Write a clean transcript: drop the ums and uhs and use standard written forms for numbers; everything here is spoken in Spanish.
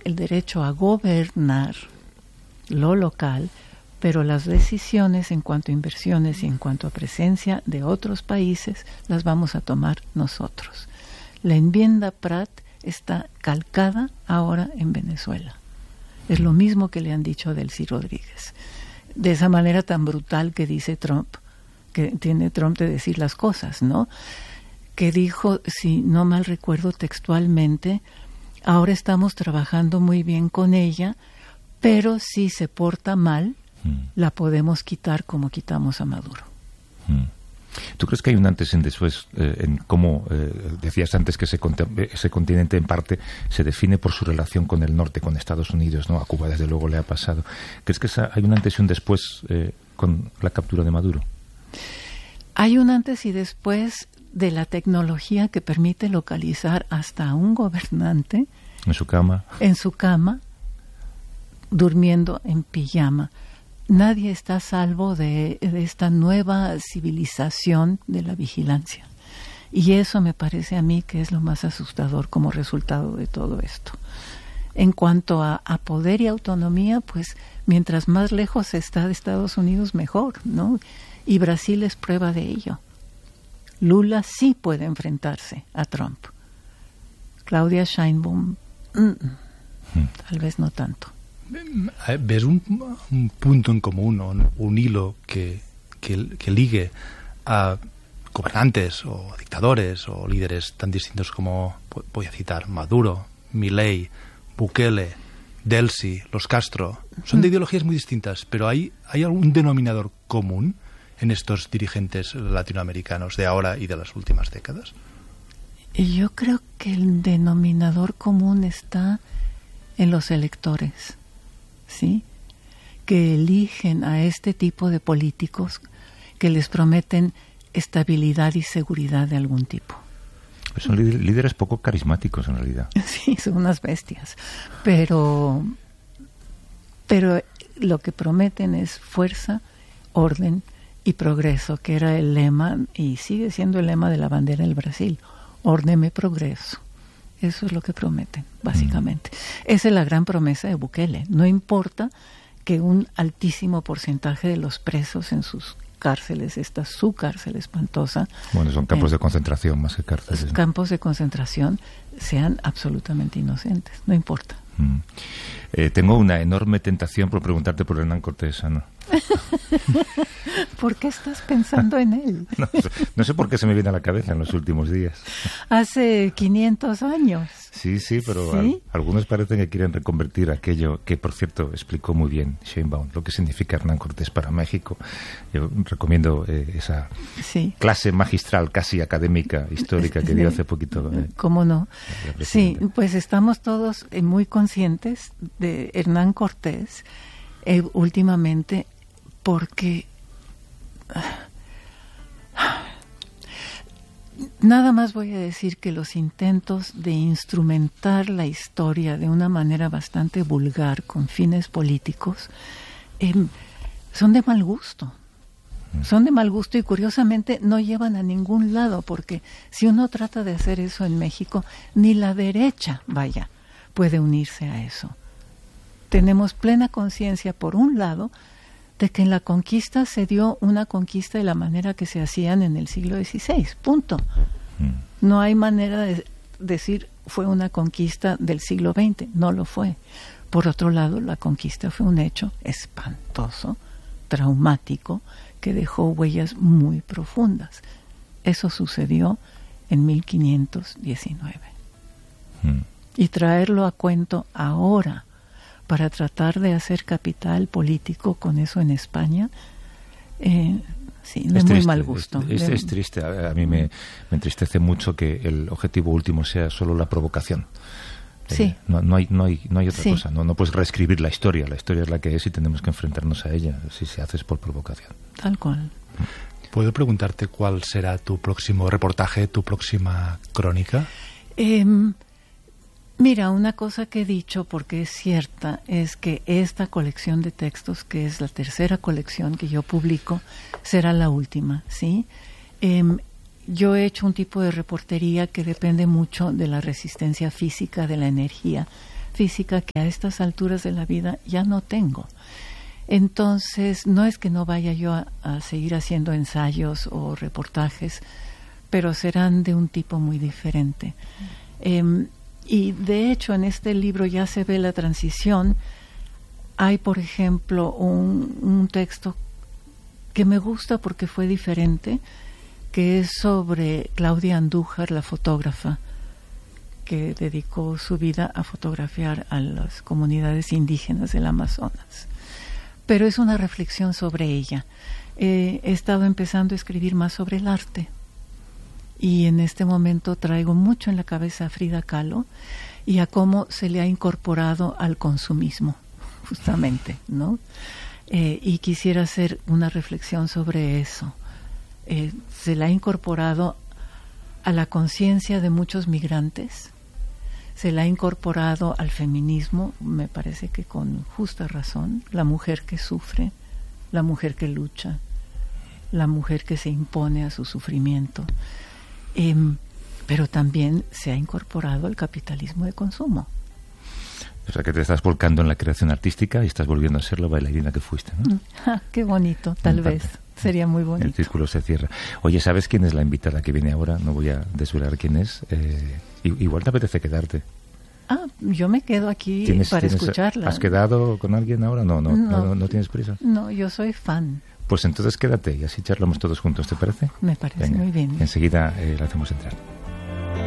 el derecho a gobernar lo local, pero las decisiones en cuanto a inversiones y en cuanto a presencia de otros países las vamos a tomar nosotros. La enmienda Pratt está calcada ahora en Venezuela. Es lo mismo que le han dicho a Delcy Rodríguez. De esa manera tan brutal que dice Trump, que tiene Trump de decir las cosas, ¿no? Que dijo, si no mal recuerdo textualmente, ahora estamos trabajando muy bien con ella, pero si se porta mal, la podemos quitar como quitamos a Maduro. ¿Tú crees que hay un antes y un después en cómo, decías antes que ese continente en parte se define por su relación con el norte, con Estados Unidos, ¿no? A Cuba desde luego le ha pasado. ¿Crees que hay un antes y un después con la captura de Maduro? Hay un antes y después de la tecnología que permite localizar hasta a un gobernante en su cama, durmiendo en pijama. Nadie está a salvo de esta nueva civilización de la vigilancia. Y eso me parece a mí que es lo más asustador como resultado de todo esto. En cuanto a poder y autonomía, pues mientras más lejos está de Estados Unidos, mejor, ¿no? Y Brasil es prueba de ello. Lula sí puede enfrentarse a Trump. Claudia Sheinbaum, tal vez no tanto. ¿Ves un punto en común, un hilo que ligue a gobernantes o dictadores o líderes tan distintos como, voy a citar, Maduro, Milei, Bukele, Delcy, los Castro? Son de ideologías muy distintas, pero ¿hay algún denominador común en estos dirigentes latinoamericanos de ahora y de las últimas décadas? Yo creo que el denominador común está en los electores, ¿sí? Que eligen a este tipo de políticos que les prometen estabilidad y seguridad de algún tipo. Pues son líderes poco carismáticos en realidad. Sí, son unas bestias, pero lo que prometen es fuerza, orden y progreso, que era el lema y sigue siendo el lema de la bandera del Brasil: órdeme progreso. Eso es lo que prometen, básicamente. Esa es la gran promesa de Bukele. No importa que un altísimo porcentaje de los presos en sus cárceles, su cárcel espantosa. Bueno, son campos de concentración más que cárceles. Los campos de concentración sean absolutamente inocentes, no importa. Tengo una enorme tentación por preguntarte por Hernán Cortés, Ana. ¿Por qué estás pensando en él? No sé por qué se me viene a la cabeza en los últimos días. Hace 500 años. Sí, pero ¿sí? Algunos parecen que quieren reconvertir aquello que, por cierto, explicó muy bien Sheinbaum, lo que significa Hernán Cortés para México. Yo recomiendo esa clase magistral, casi académica, histórica, que dio hace poquito. ¿Cómo no? Sí, pues estamos todos muy conscientes de Hernán Cortés últimamente, porque nada más voy a decir que los intentos de instrumentar la historia de una manera bastante vulgar con fines políticos son de mal gusto. Son de mal gusto y curiosamente no llevan a ningún lado, porque si uno trata de hacer eso en México, ni la derecha, puede unirse a eso. Tenemos plena conciencia, por un lado, de que en la conquista se dio una conquista de la manera que se hacían en el siglo XVI, punto. No hay manera de decir fue una conquista del siglo XX, no lo fue. Por otro lado, la conquista fue un hecho espantoso, traumático, que dejó huellas muy profundas. Eso sucedió en 1519. Y traerlo a cuento ahora para tratar de hacer capital político con eso en España, sí, de muy mal gusto. Es triste. A mí me entristece mucho que el objetivo último sea solo la provocación. Sí. No hay otra cosa. No puedes reescribir la historia. La historia es la que es y tenemos que enfrentarnos a ella si se hace por provocación. Tal cual. ¿Puedo preguntarte cuál será tu próximo reportaje, tu próxima crónica? Mira, una cosa que he dicho, porque es cierta, es que esta colección de textos, que es la tercera colección que yo publico, será la última, ¿sí? Yo he hecho un tipo de reportería que depende mucho de la resistencia física, de la energía, física que a estas alturas de la vida ya no tengo. Entonces, no es que no vaya yo a seguir haciendo ensayos o reportajes, pero serán de un tipo muy diferente. Y de hecho, en este libro ya se ve la transición. Hay, por ejemplo, un texto que me gusta porque fue diferente, que es sobre Claudia Andújar, la fotógrafa, que dedicó su vida a fotografiar a las comunidades indígenas del Amazonas. Pero es una reflexión sobre ella. He estado empezando a escribir más sobre el arte y en este momento traigo mucho en la cabeza a Frida Kahlo y a cómo se le ha incorporado al consumismo, justamente, ¿no? Y quisiera hacer una reflexión sobre eso. Se le ha incorporado a la conciencia de muchos migrantes, se le ha incorporado al feminismo, me parece que con justa razón, la mujer que sufre, la mujer que lucha, la mujer que se impone a su sufrimiento, pero también se ha incorporado al capitalismo de consumo. O sea, que te estás volcando en la creación artística y estás volviendo a ser la bailarina que fuiste, ¿no? Qué bonito, tal vez. Sería muy bonito. El círculo se cierra. Oye, ¿sabes quién es la invitada que viene ahora? No voy a desvelar quién es. Igual te apetece quedarte. Yo me quedo aquí para escucharla. ¿Has quedado con alguien ahora? No tienes prisa. No, yo soy fan. Pues entonces quédate y así charlamos todos juntos, ¿te parece? Me parece. Venga, muy bien. Enseguida la hacemos entrar.